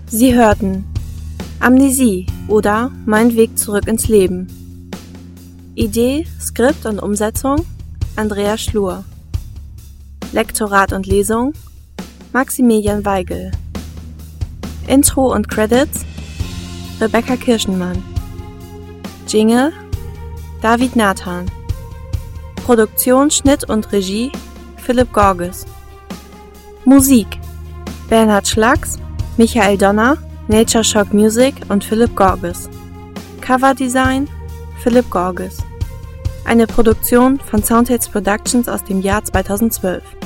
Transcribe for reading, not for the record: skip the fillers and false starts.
Sie hörten Amnesie oder Mein Weg zurück ins Leben. Idee, Skript und Umsetzung Andreas Schlur. Lektorat und Lesung Maximilian Weigel. Intro und Credits Rebecca Kirschenmann. Jingle David Nathan. Produktion, Schnitt und Regie Philipp Gorges. Musik Bernhard Schlags, Michael Donner, Nature Shock Music und Philipp Gorges. Coverdesign Philipp Gorges. Eine Produktion von Soundhits Productions aus dem Jahr 2012.